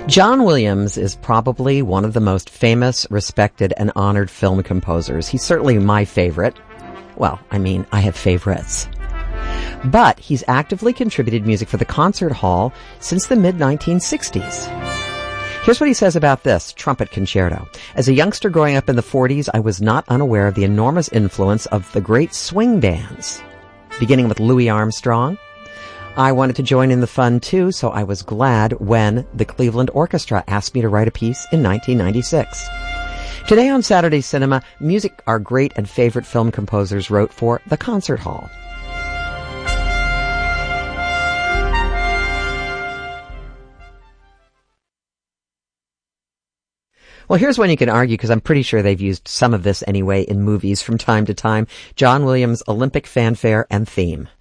John Williams is probably one of the most famous, respected, and honored film composers. He's certainly my favorite. Well, I have favorites. But he's actively contributed music for the concert hall since the mid-1960s. Here's what he says about this trumpet concerto. As a youngster growing up in the 40s, I was not unaware of the enormous influence of the great swing bands, beginning with Louis Armstrong. I wanted to join in the fun, too, so I was glad when the Cleveland Orchestra asked me to write a piece in 1996. Today on Saturday Cinema, music our great and favorite film composers wrote for the concert hall. Well, here's one you can argue, because I'm pretty sure they've used some of this anyway in movies from time to time. John Williams' Olympic Fanfare and Theme.